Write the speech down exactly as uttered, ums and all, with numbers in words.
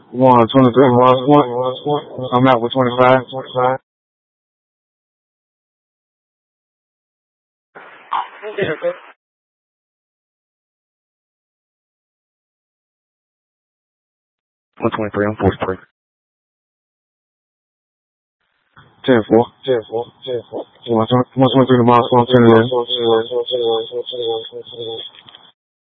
one twenty-three, one, one, I'm out with twenty-five, twenty-five. one twenty-three, I'm forty-three. ten four, ten four, ten four. one twenty-three to Moscow, ten eleven.